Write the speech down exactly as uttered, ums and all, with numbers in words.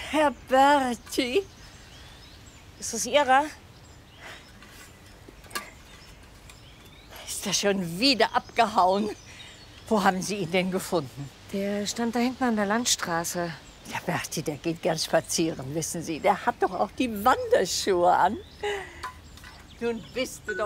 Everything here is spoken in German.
Herr Berti. Ist es Ihrer? Ist er schon wieder abgehauen? Wo haben Sie ihn denn gefunden? Der stand da hinten an der Landstraße. Der Berti, der geht gern spazieren, wissen Sie. Der hat doch auch die Wanderschuhe an. Nun bist du doch